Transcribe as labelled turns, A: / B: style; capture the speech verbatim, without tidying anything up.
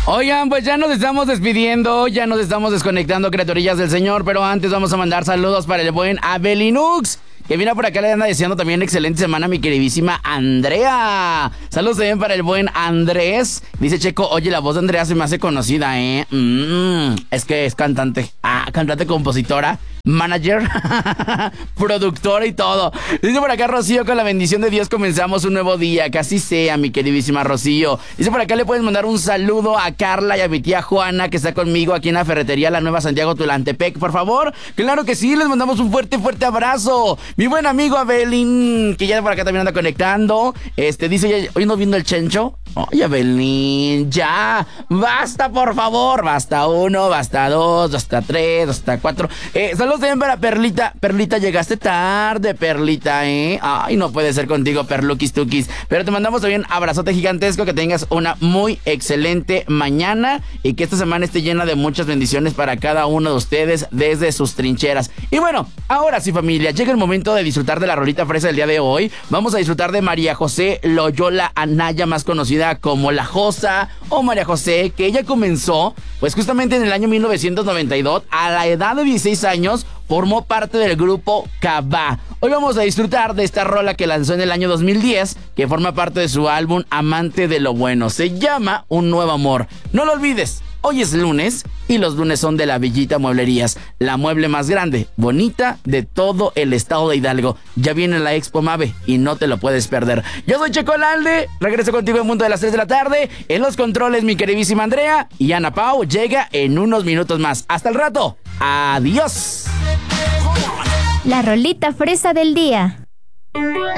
A: Oigan, pues ya nos estamos despidiendo, ya nos estamos desconectando, criaturillas del Señor, pero antes vamos a mandar saludos para el buen Abelinux, que viene por acá, le anda deseando también excelente semana a mi queridísima Andrea. Saludos también para el buen Andrés. Dice Checo, oye, la voz de Andrea se me hace conocida, ¿eh? Mm, es que es cantante. Ah, cantante, compositora, manager, productora y todo. Dice por acá Rocío, con la bendición de Dios comenzamos un nuevo día. Que así sea, mi queridísima Rocío. Dice por acá, le puedes mandar un saludo a Carla y a mi tía Juana, que está conmigo aquí en la ferretería La Nueva Santiago Tulantepec, por favor. Claro que sí, les mandamos un fuerte, fuerte abrazo. Mi buen amigo Abelín, que ya por acá también anda conectando. Este, dice, oye, hoy no viendo el Chencho. Oye, Abelín, ya. Basta, por favor. Basta uno, basta dos, basta tres, basta cuatro. Eh, saludos también para Perlita. Perlita, llegaste tarde, Perlita, ¿eh? Ay, no puede ser contigo, Perluquis Tuquis. Pero te mandamos también abrazote gigantesco. Que tengas una muy excelente mañana. Y que esta semana esté llena de muchas bendiciones para cada uno de ustedes desde sus trincheras. Y bueno, ahora sí, familia, llega el momento de disfrutar de la rolita fresa del día de hoy. Vamos a disfrutar de María José Loyola Anaya, más conocida como La Josa o María José, que ella comenzó pues justamente en el año mil novecientos noventa y dos. A la edad de dieciséis años formó parte del grupo Cabá. Hoy vamos a disfrutar de esta rola que lanzó en el año dos mil diez, que forma parte de su álbum Amante de lo Bueno. Se llama Un Nuevo Amor. No lo olvides. Hoy es lunes y los lunes son de La Villita Mueblerías, la mueble más grande, bonita de todo el estado de Hidalgo. Ya viene la Expo Mave y no te lo puedes perder. Yo soy Checo Lalde, regreso contigo en punto de las tres de la tarde. En los controles mi queridísima Andrea, y Ana Pau llega en unos minutos más. Hasta el rato. Adiós.
B: La rolita fresa del día.